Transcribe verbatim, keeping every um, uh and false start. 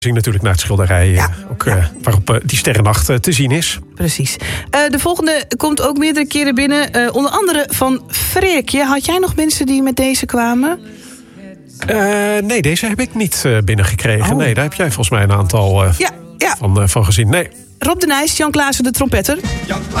Natuurlijk naar het schilderij, ja. ook, ja. Uh, waarop uh, die sterrennacht uh, te zien is. Precies. Uh, de volgende komt ook meerdere keren binnen. Uh, onder andere van Freekje. Had jij nog mensen die met deze kwamen? Uh, nee, deze heb ik niet uh, binnengekregen. Oh. Nee, daar heb jij volgens mij een aantal uh, ja, ja. Van, uh, van gezien. Nee. Rob de Nijs, Jan Klaassen, de trompetter. Jan